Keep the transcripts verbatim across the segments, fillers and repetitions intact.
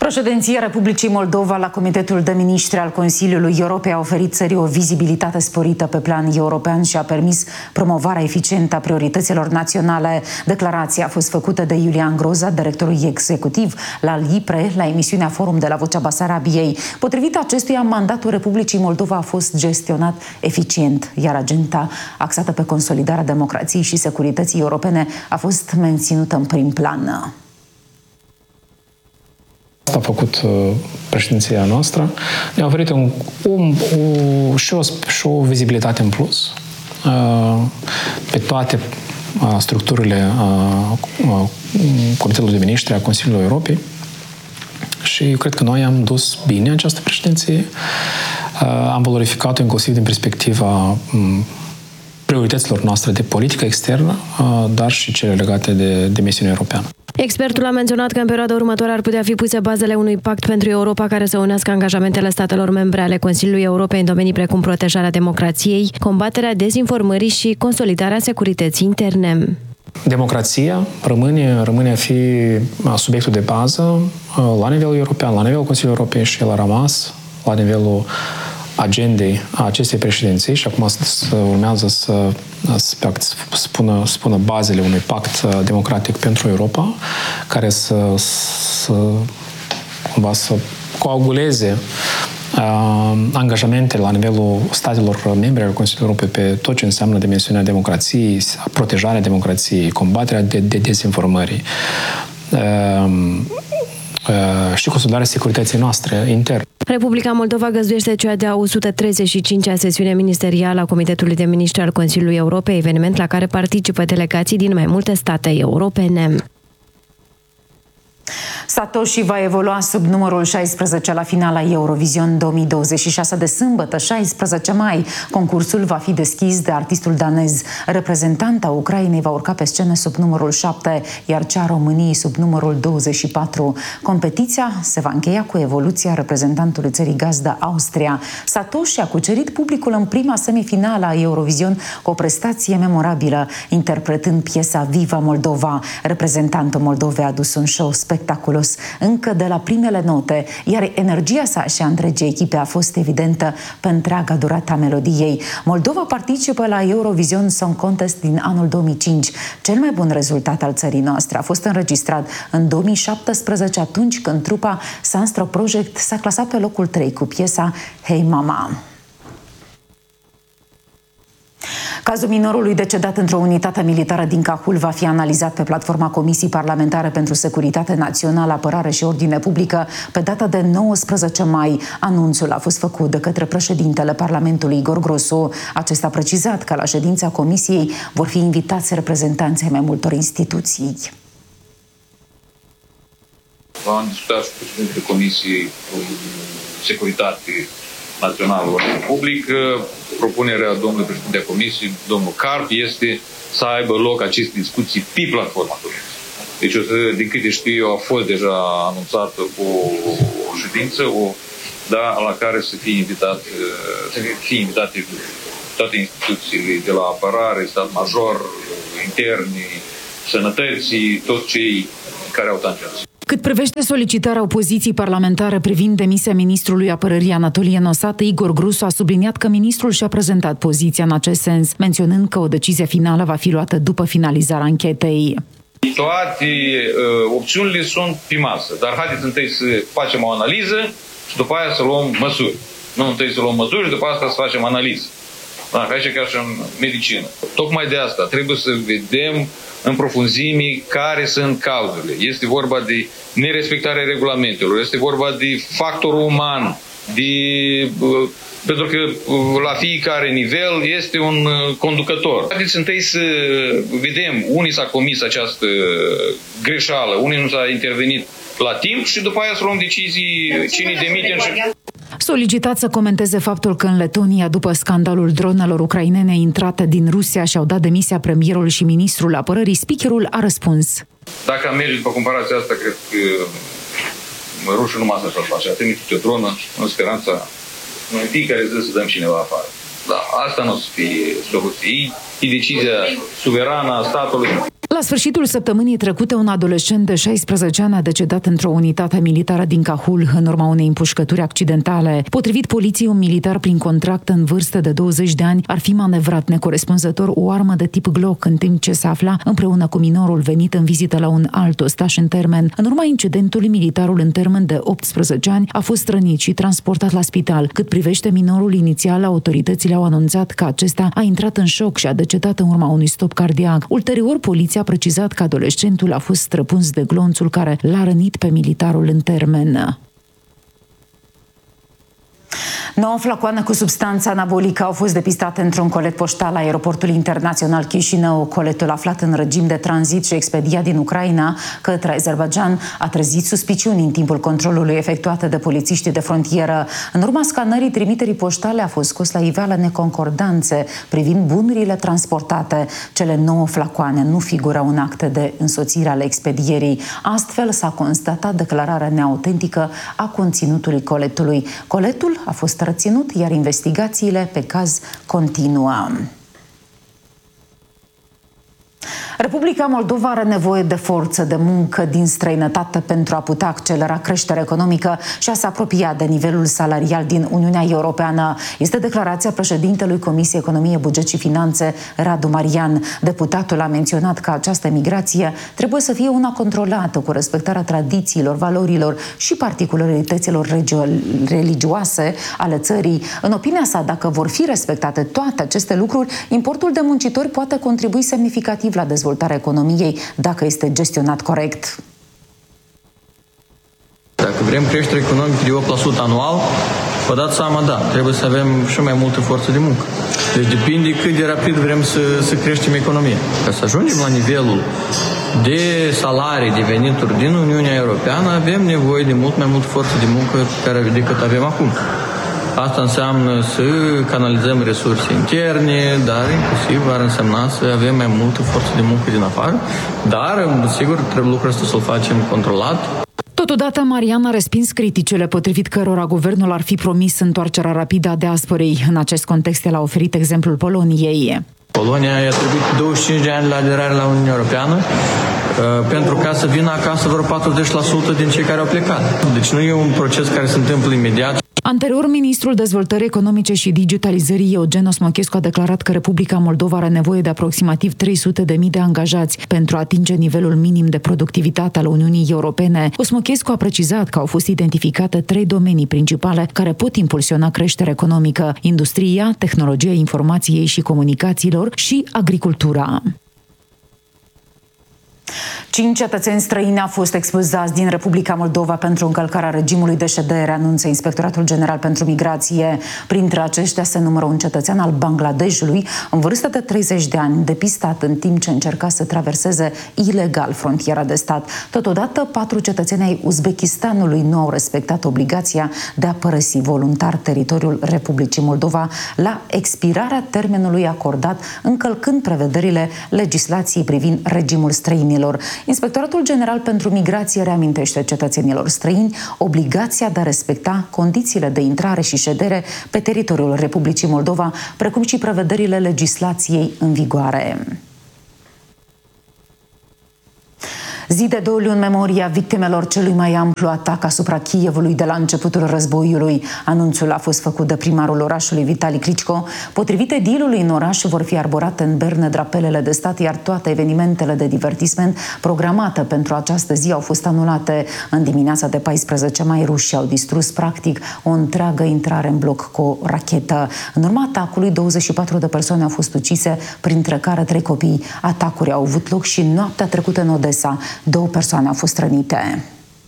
Președinția Republicii Moldova la Comitetul de Miniștri al Consiliului Europei a oferit țării o vizibilitate sporită pe plan european și a permis promovarea eficientă a priorităților naționale. Declarația a fost făcută de Iulian Groza, directorul executiv la LIPRE, la emisiunea Forum de la Vocea Basarabiei. Potrivit acestuia, mandatul Republicii Moldova a fost gestionat eficient, iar agenda axată pe consolidarea democrației și securității europene a fost menținută în prim plan. Asta a făcut uh, președinția noastră. Ne-a oferit un, un, o, și, o, și o vizibilitate în plus uh, pe toate uh, structurile uh, uh, Comitetului de Miniștri a Consiliului Europei și eu cred că noi am dus bine această președinție. Uh, am valorificat-o inclusiv din perspectiva um, priorităților noastre de politică externă, uh, dar și cele legate de, de misiunea europeană. Expertul a menționat că în perioada următoare ar putea fi puse bazele unui pact pentru Europa care să unească angajamentele statelor membre ale Consiliului Europei în domenii precum protejarea democrației, combaterea dezinformării și consolidarea securității interne. Democrația rămâne, rămâne a fi subiectul de bază la nivel european, la nivelul Consiliului Europei și el a rămas la nivelul agendei a acestei președinții și acum urmează să, să spună, spună bazele unui pact democratic pentru Europa, care să, să, cumva să coaguleze uh, angajamente la nivelul statelor membre ale Consiliului Europei pe tot ce înseamnă dimensiunea democrației, protejarea democrației, combaterea de, de dezinformării uh, uh, și consolidarea securității noastre interne. Republica Moldova găzduiește cea de-a o sută treizeci și cincea sesiune ministerială a Comitetului de Miniștri al Consiliului Europei, eveniment la care participă delegații din mai multe state europene. Satoshi va evolua sub numărul șaisprezece la finala Eurovision două mii douăzeci și șase de sâmbătă, șaisprezece mai. Concursul va fi deschis de artistul danez. Reprezentanta Ucrainei va urca pe scenă sub numărul șapte, iar cea a României sub numărul douăzeci și patru. Competiția se va încheia cu evoluția reprezentantului țării gazdă, Austria. Satoshi a cucerit publicul în prima semifinală a Eurovision cu o prestație memorabilă, interpretând piesa Viva Moldova. Reprezentantul Moldovei a adus un show spectaculos încă de la primele note, iar energia sa și a întregii echipe a fost evidentă pe întreaga durată a melodiei. Moldova participă la Eurovision Song Contest din anul două mii cinci. Cel mai bun rezultat al țării noastre a fost înregistrat în două mii șaptesprezece, atunci când trupa Sunstro Project s-a clasat pe locul trei cu piesa Hey Mama. Cazul minorului decedat într-o unitate militară din Cahul va fi analizat pe platforma Comisiei Parlamentare pentru Securitate Națională, Apărare și Ordine Publică pe data de nouăsprezece mai. Anunțul a fost făcut de către președintele Parlamentului, Igor Grosu. Acesta a precizat că la ședința Comisiei vor fi invitați reprezentanții ai mai multor instituții. Am discutat cu președintele Comisiei Securitate Națională, Ordine Public. Propunerea domnului președinte a Comisiei, domnul Carp, este să aibă loc aceste discuții pe platforma Comisiei. Deci, din câte știu eu, a fost deja anunțată o, o ședință, o, da, la care să fie, invitat, să fie invitate toate instituțiile de la apărare, stat major, interni, sănătății, toți cei care au tangență. Cât privește solicitarea opoziției parlamentare privind demisia ministrului apărării Anatolie Nosată, Igor Grosu a subliniat că ministrul și-a prezentat poziția în acest sens, menționând că o decizie finală va fi luată după finalizarea anchetei. Toate uh, opțiunile sunt pe masă, dar haideți întâi să facem o analiză și după aia să luăm măsuri. Nu întâi să luăm măsuri și după asta să facem analiză. Da, aici ca și în medicină. Tocmai de asta trebuie să vedem în profunzime care sunt cauzele. Este vorba de nerespectarea regulamentelor, este vorba de factorul uman, de, pentru că la fiecare nivel este un conducător. Haideți întâi să vedem unii s-a comis această greșeală, unii nu s-a intervenit la timp și după aia să luăm decizii cine demite. Solicitat să comenteze faptul că în Letonia, după scandalul dronelor ucrainene intrate din Rusia, și-au dat demisia premierul și ministrul apărării, speakerul a răspuns. Dacă am merge după comparația asta, cred că rușii numai așa face. A trimis o dronă în speranța în fiecare zi să dăm cineva afară. Da, asta nu o să fie soluție. E decizia suverană a statului. La La sfârșitul săptămânii trecute, un adolescent de șaisprezece ani a decedat într-o unitate militară din Cahul în urma unei împușcături accidentale. Potrivit poliției, un militar prin contract în vârstă de douăzeci de ani ar fi manevrat necorespunzător o armă de tip Glock în timp ce se afla împreună cu minorul venit în vizită la un alt ostaș în termen. În urma incidentului, militarul în termen de optsprezece ani a fost rănit și transportat la spital. Cât privește minorul, inițial, autoritățile au anunțat că acesta a intrat în șoc și a decedat în urma unui stop cardiac. Ulterior, poliția a precizat că adolescentul a fost străpuns de glonțul care l-a rănit pe militarul în termen. Nouă flacoane cu substanță anabolică au fost depistate într-un colet poștal la aeroportul internațional Chișinău. Coletul, aflat în regim de tranzit și expediat din Ucraina către Azerbaidjan, a trezit suspiciuni în timpul controlului efectuat de polițiștii de frontieră. În urma scanării trimiterii poștale a fost scos la iveală neconcordanțe privind bunurile transportate. Cele nouă flacoane nu figurau în acte de însoțire ale expedierii. Astfel s-a constatat declararea neautentică a conținutului coletului. Coletul a fost reținut, iar investigațiile pe caz continuă. Republica Moldova are nevoie de forță de muncă din străinătate pentru a putea accelera creșterea economică și a se apropia de nivelul salarial din Uniunea Europeană. Este declarația președintelui Comisiei Economie, Buget și Finanțe, Radu Marian. Deputatul a menționat că această migrație trebuie să fie una controlată, cu respectarea tradițiilor, valorilor și particularităților religioase ale țării. În opinia sa, dacă vor fi respectate toate aceste lucruri, importul de muncitori poate contribui semnificativ la dezvoltarea economiei dacă este gestionat corect. Dacă vrem creștere economică de opt la sută anual, vă dați seama, da, trebuie să avem și mai multă forță de muncă. Deci depinde cât de rapid vrem să, să creștem economia. Ca să ajungem la nivelul de salarii, de venituri din Uniunea Europeană, avem nevoie de mult mai multă forță de muncă care, decât avem acum. Asta înseamnă să canalizăm resurse interne, dar inclusiv ar însemna să avem mai multă forță de muncă din afară, dar, sigur, trebuie lucrul ăsta să-l facem controlat. Totodată, Marian a respins criticile potrivit cărora guvernul ar fi promis întoarcerea rapidă a diasporei. În acest context, el a oferit exemplul Poloniei. Polonia i-a trebuit douăzeci și cinci de ani la aderare la Uniunea Europeană pentru ca să vină acasă vreo patruzeci la sută din cei care au plecat. Deci nu e un proces care se întâmplă imediat. Anterior, ministrul Dezvoltării Economice și Digitalizării, Eugen Osmochescu, a declarat că Republica Moldova are nevoie de aproximativ trei sute de mii de angajați pentru a atinge nivelul minim de productivitate al Uniunii Europene. Osmochescu a precizat că au fost identificate trei domenii principale care pot impulsiona creșterea economică: industria, tehnologia informației și comunicațiilor și agricultura. Cinci cetățeni străini au fost expulzați din Republica Moldova pentru încălcarea regimului de ședere, anunță Inspectoratul General pentru Migrație. Printre aceștia se numără un cetățean al Bangladeshului, în vârstă de treizeci de ani, depistat în timp ce încerca să traverseze ilegal frontiera de stat. Totodată, patru cetățeni ai Uzbekistanului nu au respectat obligația de a părăsi voluntar teritoriul Republicii Moldova la expirarea termenului acordat, încălcând prevederile legislației privind regimul străinilor. Inspectoratul General pentru Migrație reamintește cetățenilor străini obligația de a respecta condițiile de intrare și ședere pe teritoriul Republicii Moldova, precum și prevederile legislației în vigoare. Zi de doliu în memoria victimelor celui mai amplu atac asupra Kievului de la începutul războiului. Anunțul a fost făcut de primarul orașului, Vitali Klitschko. Potrivit edilului, în oraș vor fi arborate în berne drapelele de stat, iar toate evenimentele de divertisment programate pentru această zi au fost anulate. În dimineața de paisprezece mai, rușii au distrus practic o întreagă intrare în bloc cu o rachetă. În urma atacului, douăzeci și patru de persoane au fost ucise, printre care trei copii. Atacuri au avut loc și noaptea trecută în Odessa. Două persoane au fost rănite.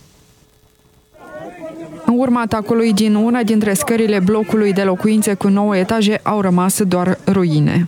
În urma atacului din una dintre scările blocului de locuințe cu nouă etaje au rămas doar ruine.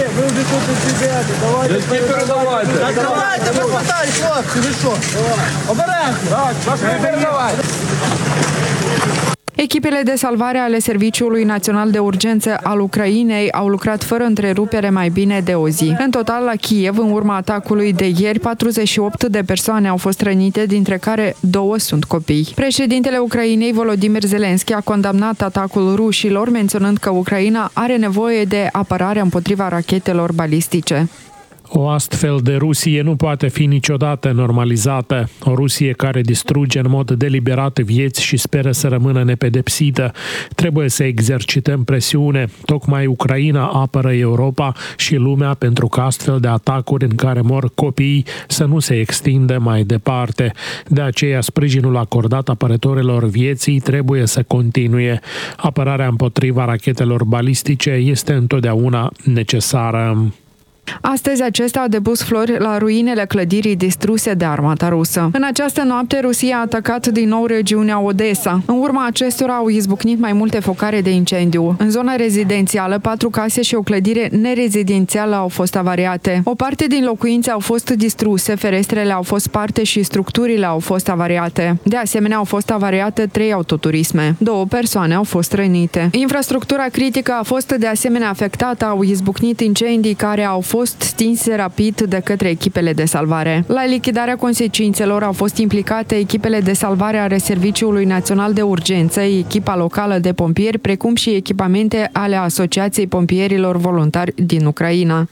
Echipele de salvare ale Serviciului Național de Urgență al Ucrainei au lucrat fără întrerupere mai bine de o zi. În total, la Kiev, în urma atacului de ieri, patruzeci și opt de persoane au fost rănite, dintre care două sunt copii. Președintele Ucrainei, Volodymyr Zelensky, a condamnat atacul rușilor, menționând că Ucraina are nevoie de apărare împotriva rachetelor balistice. O astfel de Rusie nu poate fi niciodată normalizată. O Rusie care distruge în mod deliberat vieți și speră să rămână nepedepsită. Trebuie să exercităm presiune. Tocmai Ucraina apără Europa și lumea pentru că astfel de atacuri în care mor copii să nu se extindă mai departe. De aceea, sprijinul acordat apărătorilor vieții trebuie să continue. Apărarea împotriva rachetelor balistice este întotdeauna necesară. Astăzi acesta a depus flori la ruinele clădirii distruse de armata rusă. În această noapte, Rusia a atacat din nou regiunea Odessa. În urma acestora au izbucnit mai multe focare de incendiu. În zona rezidențială, patru case și o clădire nerezidențială au fost avariate. O parte din locuințe au fost distruse, ferestrele au fost sparte și structurile au fost avariate. De asemenea, au fost avariate trei autoturisme. Două persoane au fost rănite. Infrastructura critică a fost de asemenea afectată, au izbucnit incendii care au fost stinse rapid de către echipele de salvare. La lichidarea consecințelor au fost implicate echipele de salvare ale Serviciului Național de Urgență, echipa locală de pompieri, precum și echipamente ale Asociației Pompierilor Voluntari din Ucraina.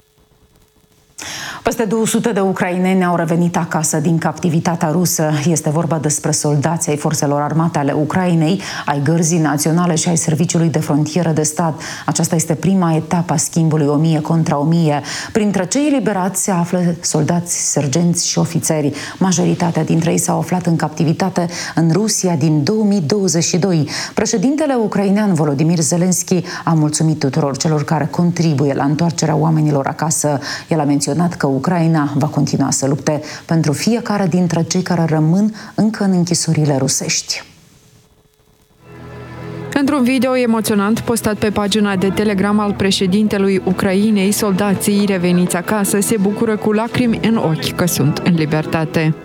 Peste două sute de ucraineni au revenit acasă din captivitatea rusă. Este vorba despre soldații ai forțelor armate ale Ucrainei, ai Gărzii Naționale și ai Serviciului de Frontieră de Stat. Aceasta este prima etapă a schimbului o mie contra o mie. Printre cei eliberați se află soldați, sergenți și ofițeri. Majoritatea dintre ei s-au aflat în captivitate în Rusia din două mii douăzeci și doi. Președintele ucrainean Volodymyr Zelensky a mulțumit tuturor celor care contribuie la întoarcerea oamenilor acasă. El a menționat că Ucraina va continua să lupte pentru fiecare dintre cei care rămân încă în închisurile rusești. Într-un video emoționant postat pe pagina de Telegram al președintelui Ucrainei, soldații reveniți acasă se bucură cu lacrimi în ochi că sunt în libertate.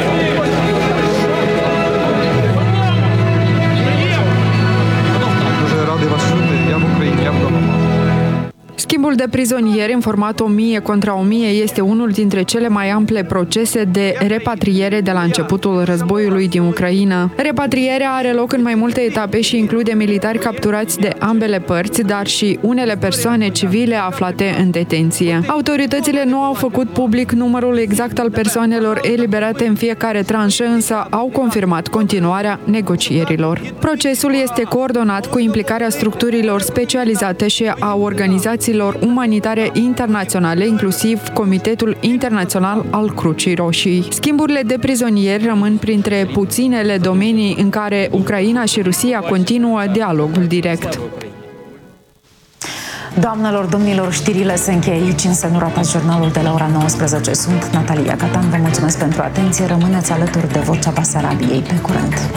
Schimbul de prizonieri în format o mie contra o mie este unul dintre cele mai ample procese de repatriere de la începutul războiului din Ucraina. Repatrierea are loc în mai multe etape și include militari capturați de ambele părți, dar și unele persoane civile aflate în detenție. Autoritățile nu au făcut public numărul exact al persoanelor eliberate în fiecare tranșă, însă au confirmat continuarea negocierilor. Procesul este coordonat cu implicarea structurilor specializate și a organizațiilor umanitare internaționale, inclusiv Comitetul Internațional al Crucii Roșii. Schimburile de prizonieri rămân printre puținele domenii în care Ucraina și Rusia continuă dialogul direct. Doamnelor, domnilor, știrile se încheie aici, însă nu ratați jurnalul de la ora nouăsprezece. Sunt Natalia Catan, vă mulțumesc pentru atenție, rămâneți alături de Vocea Basarabiei. Pe curând!